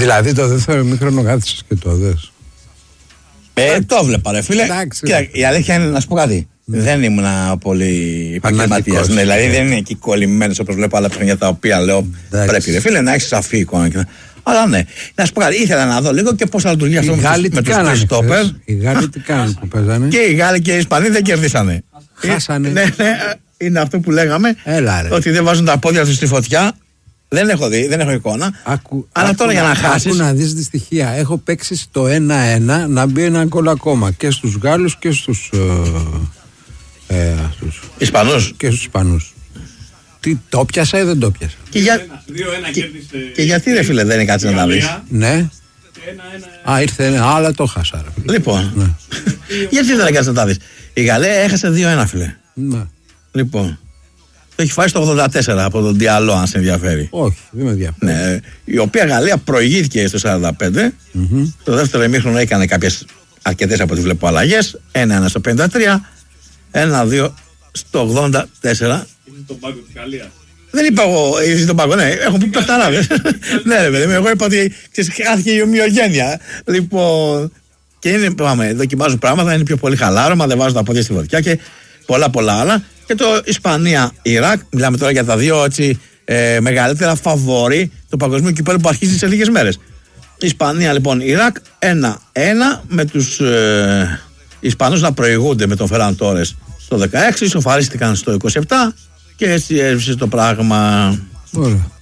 Δηλαδή το δεύτερο ημίχρονο κάθισες και το δες? Το βλέπα, ρε φίλε. Κοίτα, η αλήθεια είναι να σου πω κάτι. Δεν ήμουν πολύ επαγγελματίας. Ναι, δηλαδή δεν είναι εκεί κολλημένος όπως βλέπω άλλα παιχνίδια τα οποία λέω πρέπει, ρε φίλε, να έχεις σαφή εικόνα. Αλλά ναι, να σου πω κάτι, ήθελα να δω λίγο και πώς θα λειτουργεί αυτό με τους τρεις στόπερ. Οι Γάλλοι τι κάνουν που παίζανε? Και οι Γάλλοι και οι Ισπανοί δεν κερδίσανε. Χάσανε. Ναι, είναι αυτό που λέγαμε. Ότι δεν βάζουν τα πόδια τους στη φωτιά. Δεν έχω δει, δεν έχω εικόνα. Αλλά τώρα για να χάσεις. Άκου να δεις τη στοιχεία. Έχω παίξει στο 1-1 να μπει ένα γκολ ακόμα και στους Γάλλους και στους Ισπανούς. Και στους Ισπανούς. Τι, το πιάσα ή δεν το πιάσα? Και γιατί ρε φίλε δεν είναι κάτι να τα δεις? Ναι. Ήρθε ένα, αλλά το χάσα. Λοιπόν, γιατί δεν είναι κάτι να τα δεις? Η Γαλλία έχασε 2-1 φίλε. Ναι. Λοιπόν, το έχει φάει στο 84 από τον Διαλό, αν σε ενδιαφέρει. Όχι, δεν με ενδιαφέρει. Ναι, η οποία Γαλλία προηγήθηκε στο 45. Το δεύτερο ημίχρονο έκανε κάποιες αρκετές από ό,τι βλέπω αλλαγές. 1-1 στο 53, 1-2 στο 84. Είσαι στον πάγκο της Γαλλίας. Δεν είπα εγώ, είσαι στον πάγκο, ναι, έχω πει πεφταράδες. Ναι, ρε παιδί, εγώ είπα ότι χάθηκε η ομοιογένεια. Λοιπόν, και είναι, πάμε, δοκιμάζουν πράγματα, είναι πιο πολύ χαλάρωμα, δεν βάζουν τα πόδια στη φωτιά και πολλά άλλα. Και το Ισπανία-Ιράκ, μιλάμε τώρα για τα δύο έτσι, μεγαλύτερα φαβόρι του παγκοσμίου κυπέλλου που αρχίζει σε λίγες μέρες. Ισπανία λοιπόν, Ιράκ 1-1 με τους Ισπανούς να προηγούνται με τον Φεράν Τόρες στο 16, σοφαρίστηκαν στο 27 και έτσι έσβησε το πράγμα. Ωραία.